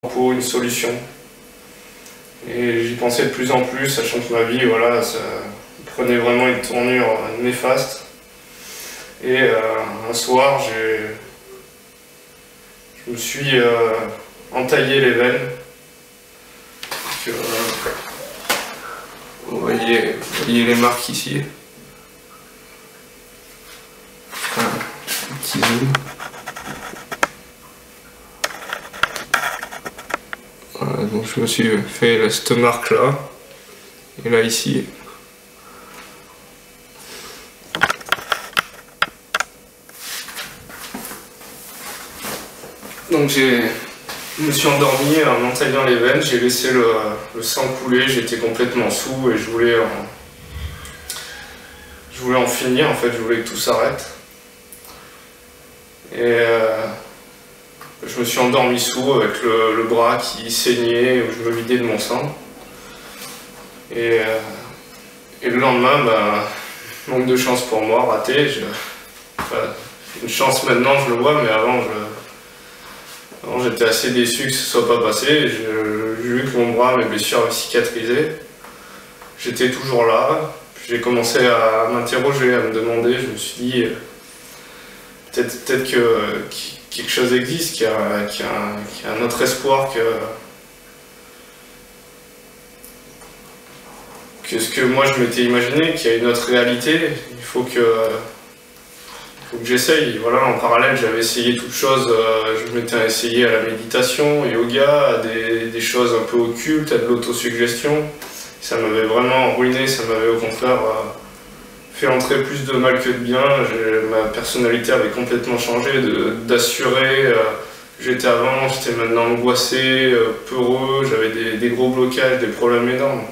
pour une solution. Et j'y pensais de plus en plus, sachant que ma vie, voilà, ça prenait vraiment une tournure néfaste. Et un soir, je me suis entaillé les veines. Donc, vous voyez les marques ici. Un petit zoom. Voilà, donc je me suis fait cette marque là, et là ici. Donc je me suis endormi en entaillant les veines, j'ai laissé le sang couler, j'étais complètement sous et je voulais en finir, en fait, je voulais que tout s'arrête. Et je me suis endormi sous avec le bras qui saignait, où je me vidais de mon sang. Et le lendemain, manque de chance pour moi, raté. Une chance maintenant, je le vois, mais avant j'étais assez déçu que ce soit pas passé. J'ai vu que mon bras, mes blessures avaient cicatrisé. J'étais toujours là. J'ai commencé à m'interroger, à me demander. Je me suis dit, peut-être que quelque chose existe, qu'il y a un autre espoir que ce que moi je m'étais imaginé, qu'il y a une autre réalité. Il faut que j'essaye. Voilà, en parallèle, j'avais essayé toutes choses. Je m'étais essayé à la méditation, au yoga, à des choses un peu occultes, à de l'autosuggestion. Ça m'avait vraiment ruiné, ça m'avait au contraire fait entrer plus de mal que de bien. Ma personnalité avait complètement changé, d'assurer que j'étais avant, j'étais maintenant angoissé, peureux, j'avais des gros blocages, des problèmes énormes.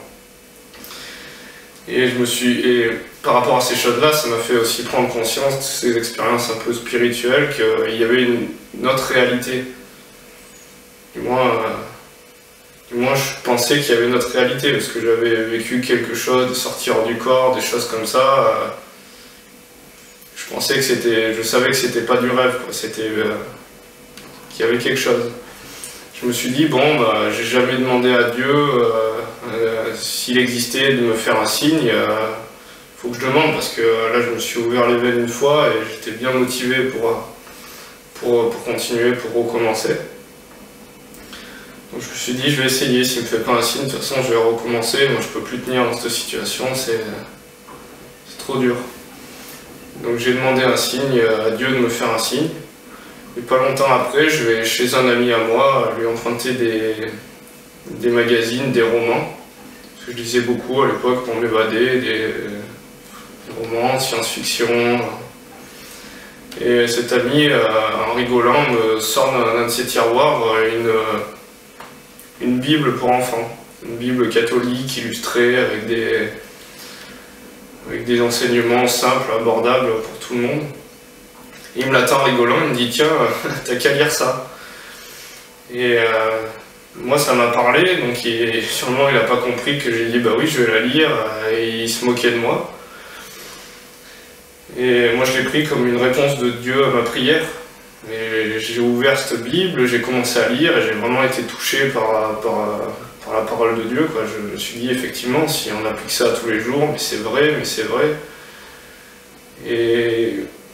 Et par rapport à ces choses-là, ça m'a fait aussi prendre conscience de ces expériences un peu spirituelles, qu'il y avait une autre réalité. Du moins, je pensais qu'il y avait une autre réalité, parce que j'avais vécu quelque chose, de sortir hors du corps, des choses comme ça. Je savais que c'était pas du rêve, quoi. Qu'il y avait quelque chose. Je me suis dit, j'ai jamais demandé à Dieu s'il existait de me faire un signe. Faut que je demande, parce que là je me suis ouvert les veines une fois et j'étais bien motivé pour continuer, pour recommencer. Donc je me suis dit, je vais essayer, s'il me fait pas un signe, de toute façon je vais recommencer. Moi je peux plus tenir dans cette situation, c'est trop dur. Donc j'ai demandé un signe à Dieu de me faire un signe. Et pas longtemps après, je vais chez un ami à moi lui emprunter des magazines, des romans. Parce que je lisais beaucoup à l'époque pour m'évader, des romans, science-fiction. Et cet ami, en rigolant, me sort d'un de ses tiroirs une Bible pour enfants. Une Bible catholique illustrée avec des enseignements simples, abordables pour tout le monde. Il me l'attend rigolant, il me dit, tiens, t'as qu'à lire ça. Et moi ça m'a parlé, donc sûrement il n'a pas compris que j'ai dit bah oui je vais la lire, et il se moquait de moi. Et moi je l'ai pris comme une réponse de Dieu à ma prière. Et j'ai ouvert cette Bible, j'ai commencé à lire et j'ai vraiment été touché par la parole de Dieu, quoi. Je me suis dit effectivement, si on applique ça tous les jours, mais c'est vrai. Et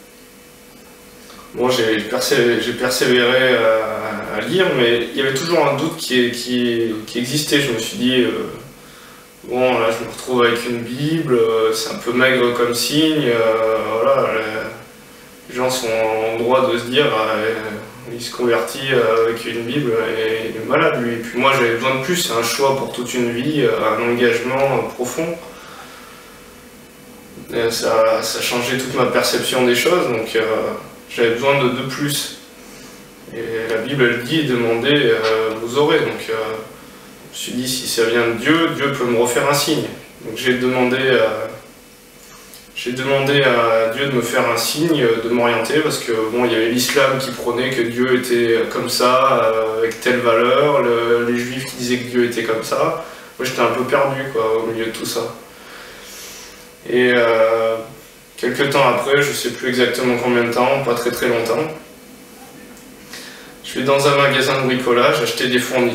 bon, j'ai persévéré à lire, mais il y avait toujours un doute qui existait. Je me suis dit, là je me retrouve avec une Bible, c'est un peu maigre comme signe, voilà, les gens sont en droit de se dire, il se convertit avec une Bible et il est malade lui. Et puis moi j'avais besoin de plus, c'est un choix pour toute une vie, un engagement profond. Et ça a changé toute ma perception des choses, donc j'avais besoin de plus. Et la Bible elle dit, demandez, vous aurez. Donc je me suis dit, si ça vient de Dieu, Dieu peut me refaire un signe. Donc j'ai demandé à Dieu de me faire un signe, de m'orienter, parce que il y avait l'islam qui prônait que Dieu était comme ça, avec telle valeur, les juifs qui disaient que Dieu était comme ça. Moi j'étais un peu perdu, quoi, au milieu de tout ça. Et quelques temps après, je sais plus exactement combien de temps, pas très longtemps, je Je vais dans un magasin de bricolage acheter des fournitures.